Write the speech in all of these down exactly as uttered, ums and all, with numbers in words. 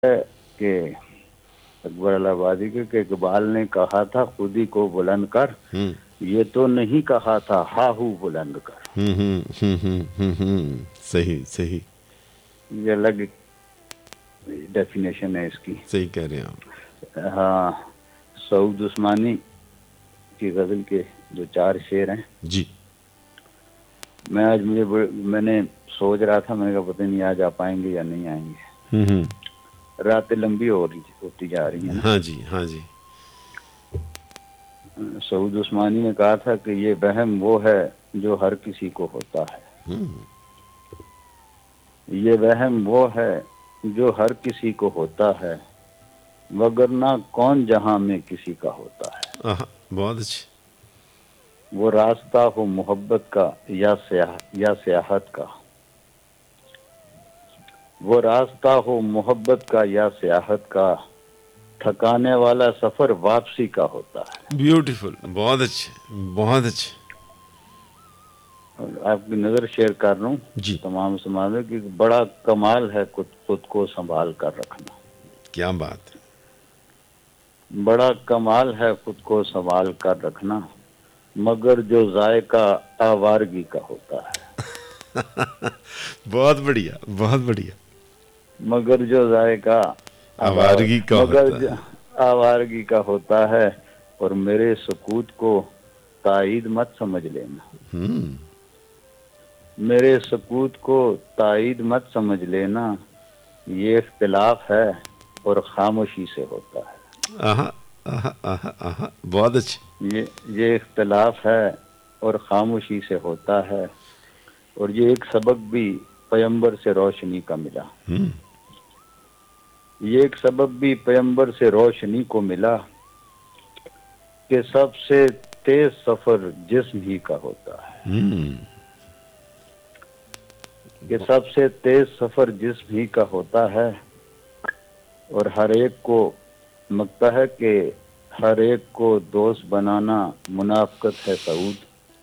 है कि अकबर इलाहाबादी के कि इकबाल ने कहा था खुद ही को बुलंद कर, हम्म ये तो नहीं कहा था हाहू बुलंद कर। हम्म हम्म हम्म हम्म हम्म, हम्म, सही सही ये अलग डेफिनेशन है इसकी। सही कह रहे हैं आप। हाँ, सऊद उस्मानी की गजल के जो चार शेर हैं, जी। मैं आज मुझे बड़े- मैंने सोच रहा था, मैंने कहा पता नहीं आज आ पाएंगे या नहीं आएंगे। हम्म हम्म, रातें लंबी हो रही होती जा रही है ना। हाँ जी हाँ जी। सऊद उस्मानी ने कहा था कि ये वहम वो है जो हर किसी को होता है, हम्म ये वहम वो है जो हर किसी को होता है, वगरना कौन जहां में किसी का होता है। आहा, बहुत अच्छे। वो रास्ता हो मोहब्बत का या सियाह या सियाहत का, वो रास्ता हो मोहब्बत का या सियाहत का, थकाने वाला सफर वापसी का होता है। ब्यूटीफुल, बहुत अच्छे बहुत अच्छे। और आपकी नजर शेयर कर रहा हूँ जी। तमाम समाज में कि बड़ा कमाल है खुद खुद को संभाल कर रखना। क्या बात बड़ा कमाल है खुद को संभाल कर रखना, मगर जो जायका आवारगी का होता है। है। बहुत बढ़िया बहुत बढ़िया। मगर जो जायका आवार आवारगी का मगर होता जो है। आवारगी का होता है, और मेरे सुकूत को ताईद मत समझ लेना। हम्म मेरे सुकूत को ताईद मत समझ लेना, ये इख्तिलाफ है और खामोशी से होता है। आहा आहा आहा आहा, बहुत अच्छे। ये ये इख्तिलाफ है और खामोशी से होता है, और ये एक सबक भी पैगंबर से रोशनी का मिला। हम्म ये एक सबक भी पैगंबर से रोशनी को मिला कि सबसे तेज सफर जिस्म ही का होता है। हम्म कि सबसे तेज सफर जिस्म ही का होता है, और हर एक को लगता है कि हर एक को दोस्त बनाना मुनाफकत है सऊद।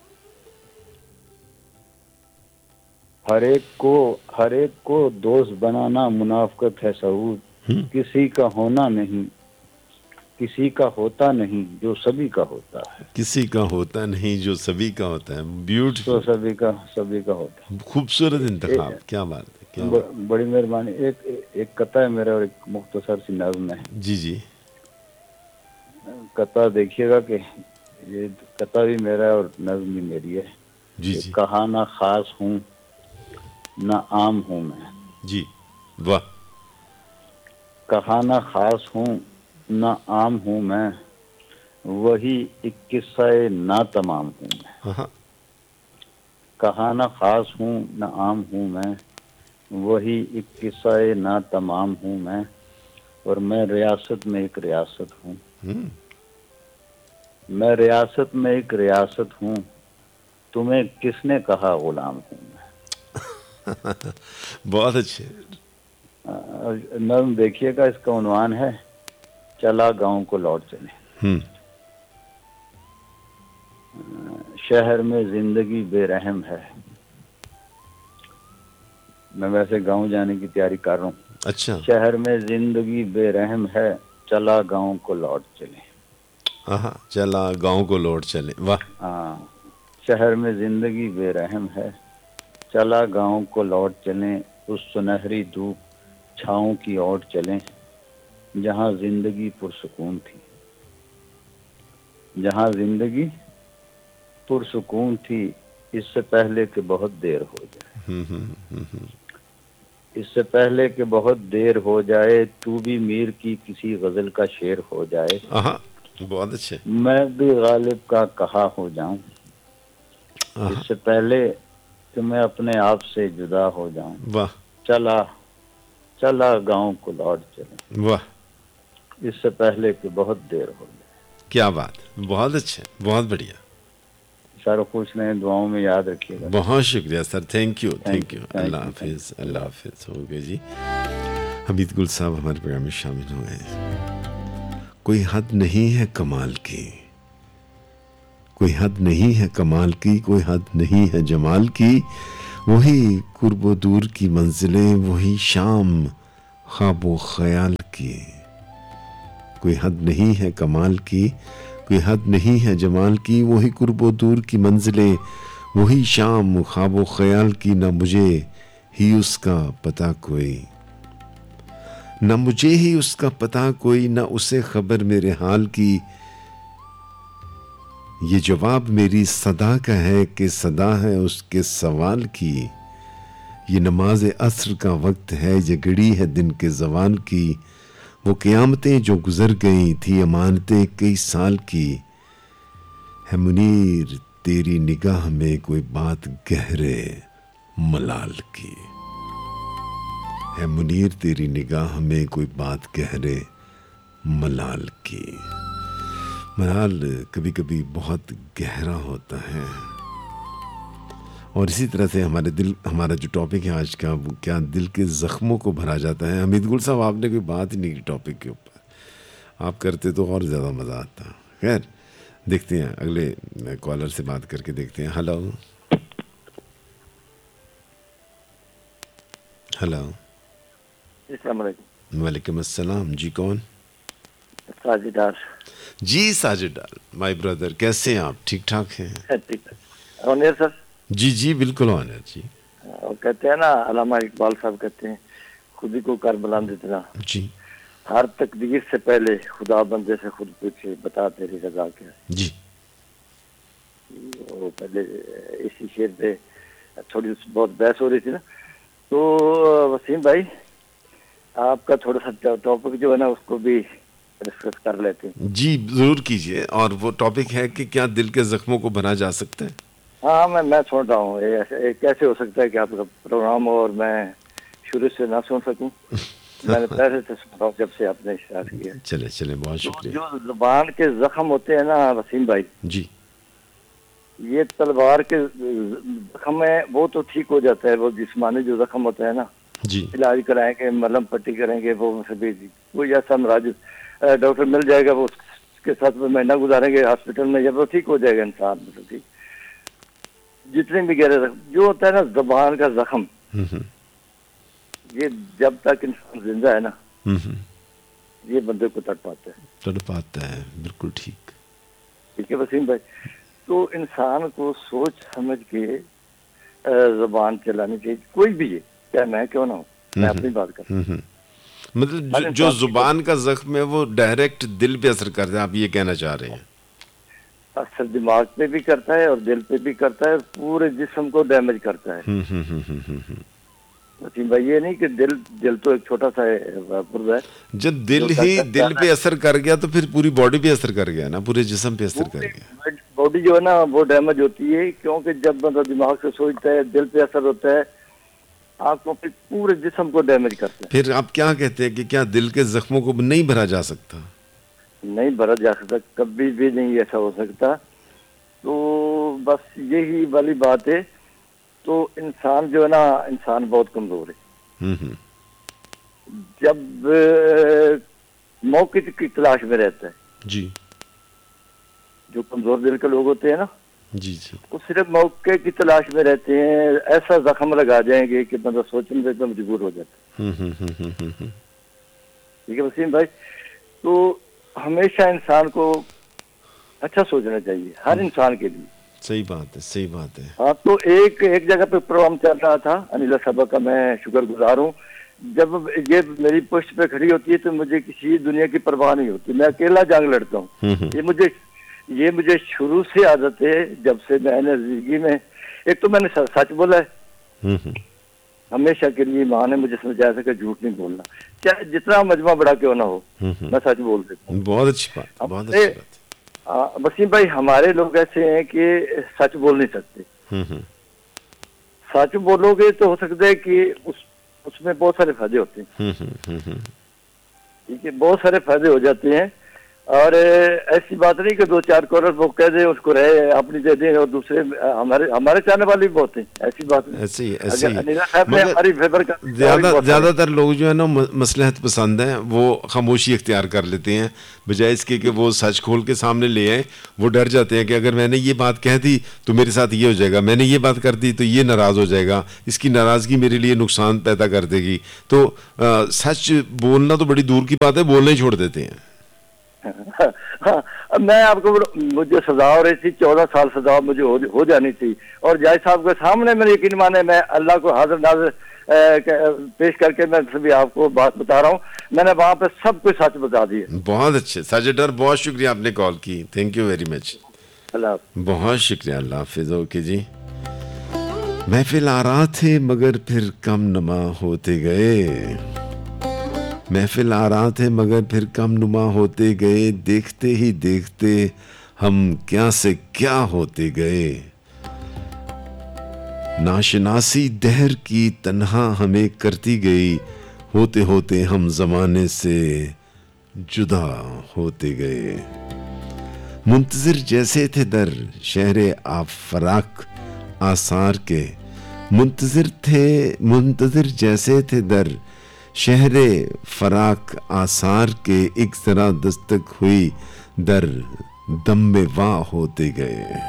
हर एक को हर एक को दोस्त बनाना मुनाफकत है सऊद। हम्म, किसी का होना नहीं, किसी का होता नहीं जो सभी का होता है। किसी का होता नहीं जो सभी का होता है। तो ब्यूटीफुल, सभी का सभी का होता खूबसूरत है। ए, इंतखाब। क्या बात है क्या ब, बात। बड़ी मेहरबानी। एक एक कथा है मेरा और एक मुख्तसर सी नज़्म है। जी जी कथा देखिएगा कि ये कथा भी मेरा है और नज़्म भी मेरी है। जी कि जी कहा ना खास हूँ ना आम हूँ मैं, जी। वाह। कहा ना खास हूँ ना आम हूँ मैं, वही एक किस्सा ना तमाम हूँ मैं। हाँ। कहा ना खास हूँ ना आम हूँ मैं, वही एक किस्सा ना तमाम हूँ मैं, और मैं रियासत में एक रियासत हूँ। हम्म मैं रियासत में एक रियासत हूँ, तुम्हें किसने कहा गुलाम हूँ मैं। बहुत अच्छे। नज़्म देखिएगा, इसका उन्वान है चला गांव को लौट चले। हम्म शहर में जिंदगी बेरहम है। मैं वैसे गांव जाने की तैयारी कर रहा हूँ। अच्छा। शहर में जिंदगी बेरहम है, चला गांव को लौट चले। हाँ, चला गांव को लौट चले। वाह। हाँ, शहर में जिंदगी बेरहम है, चला गांव को लौट चलें। उस सुनहरी धूप छाँव की ओर चलें, जहाँ जिंदगी पुरसुकून थी। जहाँ जिंदगी पुरसुकून थी, इससे पहले कि बहुत देर हो जाए। हम्म हम्म हम्म हम्म, इससे पहले कि बहुत देर हो जाए, तू भी मीर की किसी गजल का शेर हो जाए। आहा, बहुत अच्छे। मैं भी गालिब का कहा हो जाऊं, आहा, इससे पहले कि मैं अपने आप से जुदा हो जाऊं। वाह चला चला गांव को लौट चले, वाह। इससे पहले कि बहुत देर हो जाए। क्या बात, बहुत अच्छे बहुत बढ़िया। सारा खुश रहें, दुआओं में याद रखिएगा। बहुत शुक्रिया sir, thank you thank thank you you. Thank Allah you thank हाफिज़ यू। अल्लाह अल्लाह। हाफिज़। हो गए जी। हमीद गुल साहब हमारे प्रोग्राम में शामिल हुए। कोई हद नहीं है कमाल की, कोई हद नहीं है कमाल की, कोई हद नहीं है जमाल की, वही कुर्बो दूर की मंजिलें, वही शाम ख्वाबो ख्याल की। कोई हद नहीं है कमाल की, कोई हद नहीं है जमाल की। वही कुर्बो दूर की मंजिलें, वही शाम ख्वाबो ख्याल की। ना मुझे ही उसका पता कोई, ना मुझे ही उसका पता कोई, ना उसे खबर मेरे हाल की। ये जवाब मेरी सदा का है कि सदा है उसके सवाल की। ये नमाज असर का वक्त है, ये घड़ी है दिन के ज़वाल की। वो क़यामतें जो गुज़र गई थी अमानतें कई साल की। है मुनीर तेरी निगाह में कोई बात गहरे मलाल की। है मुनीर तेरी निगाह में कोई बात गहरे मलाल की। मलाल कभी कभी बहुत गहरा होता है। और इसी तरह से हमारे दिल, हमारा जो टॉपिक है आज का, वो क्या दिल के ज़ख्मों को भरा जाता है। हमीद गुल साहब, आपने कोई बात ही नहीं की टॉपिक के ऊपर, आप करते तो और ज़्यादा मज़ा आता। खैर, देखते हैं अगले कॉलर से बात करके देखते हैं। हेलो हेलो, वालेकुम अस्सलाम। जी कौन? साजिदार। जी साजिदार, माय ब्रदर, कैसे हैं आप? ठीक ठाक हैं? ठीक है। Honour sir? जी जी बिल्कुल ऑनर जी। और कहते हैं ना, अल्लामा इकबाल साहब कहते हैं, खुद ही को कर बुलंद इतना, जी हर तकदीर से पहले खुदा बंदे से खुद पूछे, बता तेरी रजा क्या है। जी। वो पहले इसी शेर पे थोड़ी बहुत बहस हो रही थी ना, तो वसीम भाई आपका थोड़ा सा टॉपिक जो है ना उसको भी डिस्कस कर लेते हैं। जी जरूर कीजिए। और वो टॉपिक है कि क्या दिल के जख्मों को भरा जा सकता है? हाँ, मैं मैं सुन रहा हूँ। ये कैसे हो सकता है कि आपका प्रोग्राम हो और मैं शुरू से ना सुन सकूं? मैंने पहले से सुन रहा हूँ जब से आपने स्टार्ट किया। चले चले, बहुत शुक्रिया। जो जुबान के जख्म होते हैं ना वसीम भाई जी, ये तलवार के जख्म है, वो तो ठीक हो जाता है। वो जिस्मानी जो जख्म होता है ना, जी इलाज कराएंगे, मलहम पट्टी करेंगे, वो सभी कोई ऐसा नाराज डॉक्टर मिल जाएगा, वो उसके साथ में महीना गुजारेंगे हॉस्पिटल में, जब वो ठीक हो जाएगा इंसान। मतलब ठीक जितने भी गहरे जो होता है ना जुबान का जख्म, ये जब तक इंसान जिंदा है ना, ये बंदे को तड़पाता है तड़पाता है। बिल्कुल ठीक। ठीक है वसीम भाई। तो इंसान को सोच समझ के जुबान चलानी चाहिए, कोई भी है, क्या मैं क्यों ना हूँ, मैं अपनी बात कर। मतलब जो, जो जुबान का जख्म है वो डायरेक्ट दिल पे असर करता है, आप ये कहना चाह रहे हैं? असर दिमाग पे भी करता है और दिल पे भी करता है, पूरे जिस्म को डैमेज करता है। वसीम भाई ये नहीं कि दिल दिल तो एक छोटा सा पुर्जा है। जब दिल ही दिल पे असर कर गया तो फिर पूरी बॉडी पे असर कर गया ना, पूरे जिस्म पे असर कर गया। बॉडी जो है ना वो डैमेज होती है, क्योंकि जब बंदा दिमाग से सोचता है, दिल पे असर होता है, आपको फिर पूरे जिस्म को डैमेज करता है। फिर आप क्या कहते हैं कि क्या दिल के जख्मों को नहीं भरा जा सकता? नहीं भरा जा सकता, कभी भी नहीं ऐसा हो सकता। तो बस यही वाली बात है। तो इंसान जो है ना, इंसान बहुत कमजोर है। जब मौके की तलाश में रहता है जी, जो कमजोर दिल के लोग होते हैं ना, जी जी, वो सिर्फ मौके की तलाश में रहते हैं। ऐसा जख्म लगा जाएंगे कि बंदा सोचने पे मजबूर हो जाता है। ठीक है वसीम भाई। तो हमेशा इंसान को अच्छा सोचना चाहिए, हर इंसान के लिए। सही बात है, सही बात है। हाँ, तो एक एक जगह पे प्रोग्राम चल रहा था, अनिला साहब का मैं शुक्रगुजार हूँ। जब ये मेरी पोस्ट पे खड़ी होती है तो मुझे किसी दुनिया की परवाह नहीं होती, मैं अकेला जंग लड़ता हूँ। ये मुझे ये मुझे शुरू से आदत है, जब से मैंने जिंदगी में, एक तो मैंने सच बोला है हमेशा के लिए। माँ ने मुझे समझाया था कि झूठ नहीं बोलना, चाहे जितना मजमा बड़ा क्यों ना हो, मैं सच बोल देता हूँ। बहुत अच्छी बात, बहुत अच्छी बात। वसीम भाई हमारे लोग ऐसे हैं कि सच बोल नहीं सकते। सच बोलोगे तो हो सकता है कि उस उसमें बहुत सारे फायदे होते हैं। ठीक है, बहुत सारे फायदे हो जाते हैं। और अ, ऐसी बात नहीं कि दो चार करोड़ वो कह दे उसको रहे अपनी दे दें, और दूसरे अ, हमारे हमारे चाहने वाले भी बहुत हैं, ऐसी बात नहीं। ऐसे ही ऐसे अगर ही अनिला साहब ने हमारी फेवर का ज्यादा ज्यादातर लोग जो है ना म- मसलहत पसंद हैं, वो खामोशी इख्तियार कर लेते हैं बजाय इसके कि वो सच खोल के सामने ले आए। वो डर जाते हैं कि अगर मैंने ये बात कह दी तो मेरे साथ ये हो जाएगा, मैंने ये बात कर दी तो ये नाराज हो जाएगा, इसकी नाराजगी मेरे लिए नुकसान पैदा कर देगी। तो आ, सच बोलना तो बड़ी दूर की बात है, बोलना ही छोड़ देते हैं। हाँ, अब मैं आपको बड़ा- मुझे सजा हो रही थी, चौदह साल सजा मुझे हो, हो जानी थी, और जज साहब के सामने मैंने यकीन माने, मैं अल्लाह को हाजिर नाजिर अ, क- पेश करके मैं सभी आपको बात बता रहा हूँ, मैंने वहां पे सब कुछ सच बता दिया। बहुत अच्छे साजिदर, बहुत शुक्रिया आपने कॉल की, थैंक यू वेरी मच। अल्लाह हाफ़िज़। बहुत शुक्रिया, अल्लाह हाफिज। ओके जी, महफिल आ रहा थे मगर फिर कम नुमा होते गए, महफिल आ रहा थे मगर फिर कम नुमा होते गए, देखते ही देखते हम क्या से क्या होते गए, नाशनासी दहर की तन्हा हमें करती गई, होते होते हम जमाने से जुदा होते गए, मुंतजिर जैसे थे दर शहरे आफराक आसार के, मुंतजिर थे मुंतजिर जैसे थे दर शहरे फराक आसार के, एक जरा दस्तक हुई दर दम में वाह होते गए।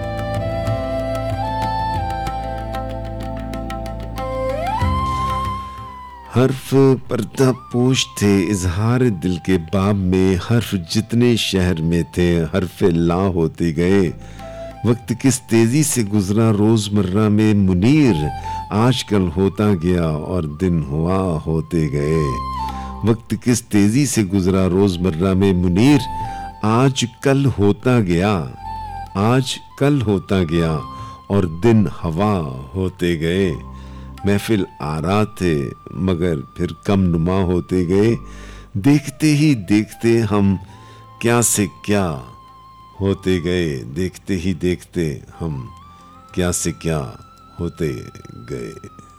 हर्फ पर्दा पोश थे इजहार दिल के बाब में, हर्फ जितने शहर में थे हर्फ ला होते गए, वक्त किस तेजी से गुजरा रोजमर्रा में मुनीर, आजकल होता गया और दिन हुआ होते गए, वक्त किस तेजी से गुजरा रोजमर्रा में मुनीर, आज कल होता गया आज कल होता गया और दिन हवा होते गए, महफिल आ रहा थे मगर फिर कम नुमा होते गए, देखते ही देखते हम क्या से क्या होते गए, देखते ही देखते हम क्या से क्या होते गए।